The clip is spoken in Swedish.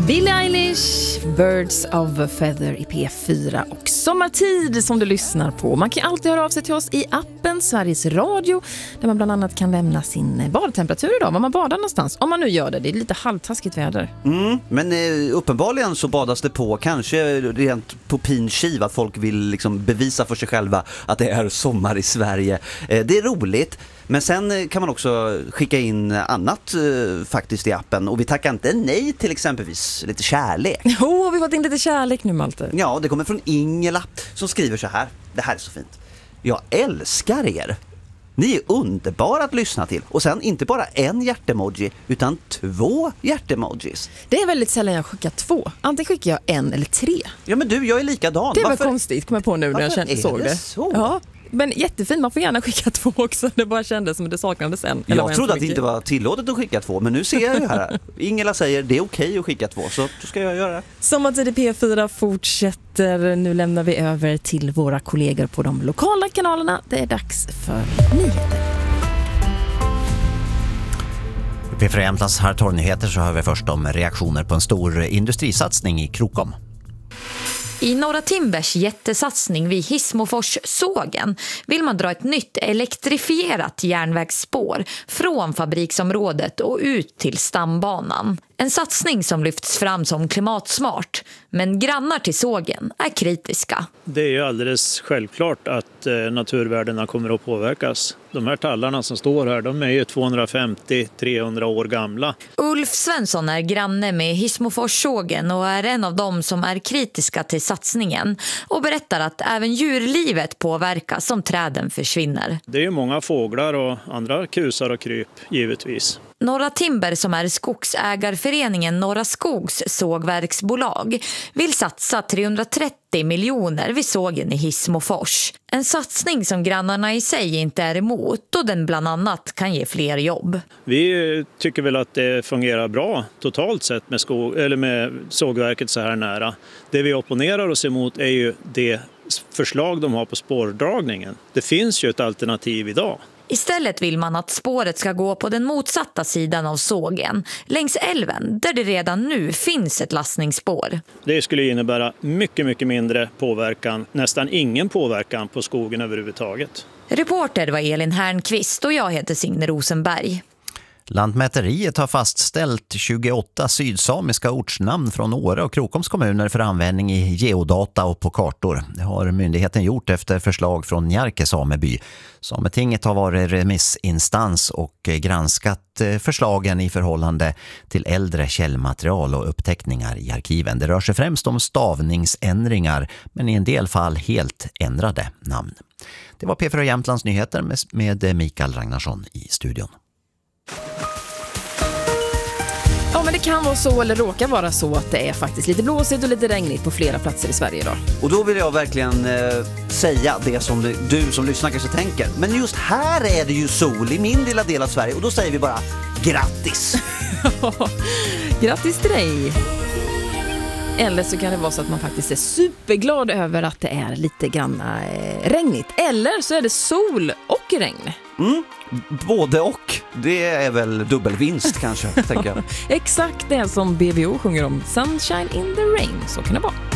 Billie Eilish, Birds of a Feather i P4 och Sommartid som du lyssnar på. Man kan alltid höra av sig till oss i appen Sveriges Radio där man bland annat kan lämna sin badtemperatur idag, var man badar någonstans. Om man nu gör det, det är lite halvtaskigt väder. Men uppenbarligen så badas det på, kanske rent på pinskiv, att folk vill liksom bevisa för sig själva att det är sommar i Sverige. Det är roligt. Men sen kan man också skicka in annat faktiskt i appen. Och vi tackar inte nej till exempelvis lite kärlek. Har vi fått in lite kärlek nu, Malte? Ja, det kommer från Ingela som skriver så här. Det här är så fint. Jag älskar er. Ni är underbara att lyssna till. Och sen inte bara en hjärtemoji utan 2 hjärtemojis. Det är väldigt sällan jag skickar 2. Antingen skickar jag 1 eller 3. Ja, men du, jag är likadan. Det var konstigt, kom jag på nu när jag såg det. Så? Ja. Men jättefint, man får gärna skicka 2 också. Det bara kändes som att det saknades en. Jag trodde att det inte var tillåtet att skicka 2, men nu ser jag ju här. Ingela säger det är okej att skicka 2, så då ska jag göra det. Sommartid i P4 fortsätter. Nu lämnar vi över till våra kollegor på de lokala kanalerna. Det är dags för nyheter. P4 Jämtlands här torrnyheter så hör vi först om reaktioner på en stor industrisatsning i Krokom. I Norra Timbers jättesatsning vid Hissmoforssågen vill man dra ett nytt elektrifierat järnvägsspår från fabriksområdet och ut till stambanan. En satsning som lyfts fram som klimatsmart, men grannar till sågen är kritiska. Det är ju alldeles självklart att naturvärdena kommer att påverkas. De här tallarna som står här, de är ju 250-300 år gamla. Ulf Svensson är granne med Hissmoforssågen och är en av dem som är kritiska till satsningen och berättar att även djurlivet påverkas som träden försvinner. Det är ju många fåglar och andra kusar och kryp givetvis. Norra Timber, som är skogsägarföreningen Norra Skogs sågverksbolag, vill satsa 330 miljoner vid sågen i Hissmofors. En satsning som grannarna i sig inte är emot och den bland annat kan ge fler jobb. Vi tycker väl att det fungerar bra totalt sett med sågverket så här nära. Det vi opponerar oss emot är ju det förslag de har på spårdragningen. Det finns ju ett alternativ idag. Istället vill man att spåret ska gå på den motsatta sidan av sågen, längs älven, där det redan nu finns ett lastningsspår. Det skulle innebära mycket mindre påverkan, nästan ingen påverkan på skogen överhuvudtaget. Reporter var Elin Härnqvist och jag heter Signe Rosenberg. Lantmäteriet har fastställt 28 sydsamiska ortsnamn från Åre och Krokoms kommuner för användning i geodata och på kartor. Det har myndigheten gjort efter förslag från Njarke sameby. Sametinget har varit remissinstans och granskat förslagen i förhållande till äldre källmaterial och uppteckningar i arkiven. Det rör sig främst om stavningsändringar, men i en del fall helt ändrade namn. Det var P4 Jämtlands nyheter med Mikael Ragnarsson i studion. Ja, men det kan vara så, eller råkar vara så, att det är faktiskt lite blåsigt och lite regnigt på flera platser i Sverige idag. Och då vill jag verkligen säga det som du som lyssnar kanske tänker. Men just här är det ju sol i min lilla del av Sverige. Och då säger vi bara grattis! Grattis till dig! Eller så kan det vara så att man faktiskt är superglad över att det är lite grann regnigt. Eller så är det sol och regn. Både och. Det är väl dubbelvinst kanske, tänker jag. Exakt det som BVO sjunger om. Sunshine in the rain, så kan det vara.